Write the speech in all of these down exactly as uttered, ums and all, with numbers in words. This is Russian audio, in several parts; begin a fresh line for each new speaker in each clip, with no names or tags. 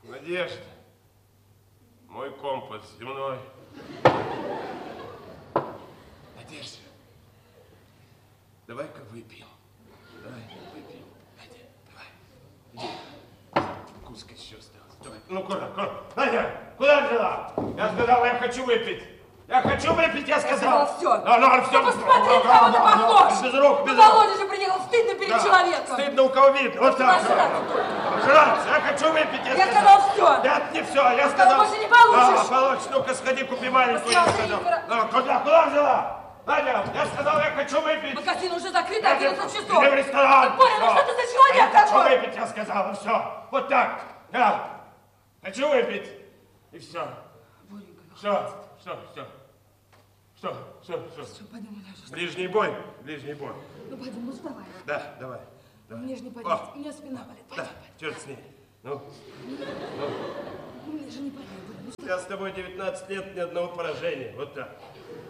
Надежда, мой компас земной. Надежда, давай-ка выпьем. Давай, выпьем. Надя, давай. Иди. Куска еще осталось. Давай. Ну, куда, куда? Надя, куда взяла? Я сказал, я хочу выпить. Я хочу выпить, я сказал.
Я сказала все.
Да, ну, все.
Ну, посмотри, на кого ты похож.
Без рук, без
ну,
рук.
Володя же приехал, стыдно перед
да.
человеком.
Стыдно, у кого видно. Вот так. Жраться, я хочу выпить, я,
я
сказал.
сказал все.
Нет, не все, я сказал.
Больше не получишь.
Да, получишь. Ну-ка, сходи, купи маленькую, я сказал. Ну, куда, куда взяла? Надя, я сказал, я хочу выпить.
Магазин уже закрыт, одиннадцать часов.
Иди в ресторан.
Ты понял, ну что ты за человек
я
такой?
хочу выпить, я сказал, и все. Вот так. Да. Хочу выпить. И все.
Боренька, ну
все, все, все. Что, все, все.
Все, пойдем, Наташа.
Ближний бой, ближний бой.
Ну, пойдем, ну, вставай.
Да, давай. давай.
Мне же не поднять, у меня спина болит. Пойдем,
да,
пойдем.
черт с ней. Ну,
ну. Мне же не поднять, Боря, ну что?
Я с тобой девятнадцать лет, ни одного поражения. Вот так.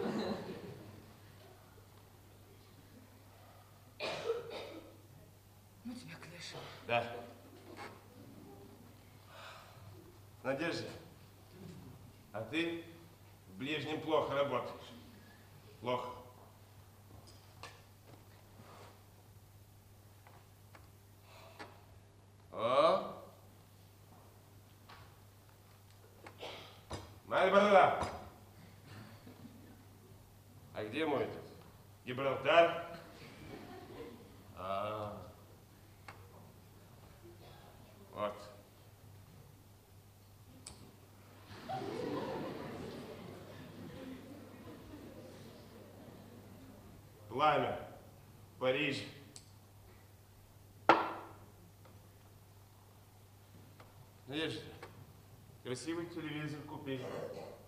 Ну, тебя клешем.
Да. Надежда, а ты в ближнем плохо работаешь. Плохо. О! Марья Бородова! А где мой этот? Гибралтар? А, вот. Пламя. Париж. Надежда, красивый телевизор купи.